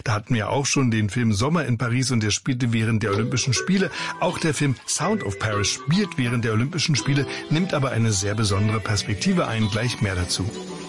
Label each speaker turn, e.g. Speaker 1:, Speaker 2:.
Speaker 1: Da hatten wir auch schon den Film Sommer in Paris und der spielte während der Olympischen Spiele. Auch der Film Sound of Paris spielt während der Olympischen Spiele, nimmt aber eine sehr besondere Perspektive ein. Gleich mehr dazu.